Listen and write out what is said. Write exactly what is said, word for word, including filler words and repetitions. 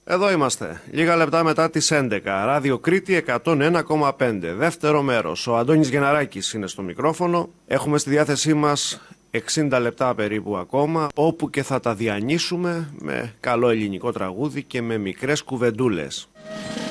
Εδώ είμαστε, λίγα λεπτά μετά τις έντεκα, Ράδιο Κρήτη εκατόν ένα κόμμα πέντε, δεύτερο μέρος. Ο Αντώνης Γεναράκης είναι στο μικρόφωνο. Έχουμε στη διάθεσή μας εξήντα λεπτά περίπου ακόμα, όπου και θα τα διανύσουμε με καλό ελληνικό τραγούδι και με μικρές κουβεντούλες.